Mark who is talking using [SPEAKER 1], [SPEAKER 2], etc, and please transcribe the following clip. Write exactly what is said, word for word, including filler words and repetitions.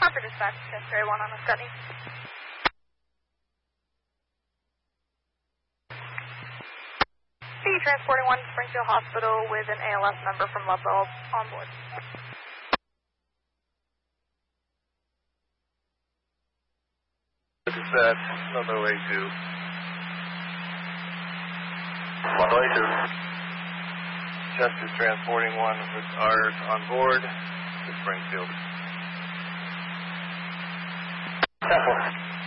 [SPEAKER 1] Confer dispatch, Century one on the Scotty. C transporting one to Springfield Hospital with an A L S member from Lovell on board.
[SPEAKER 2] Dispatch, another way to.
[SPEAKER 3] On the way to.
[SPEAKER 2] Chester's transporting one with ours on board to Springfield.
[SPEAKER 3] ten four.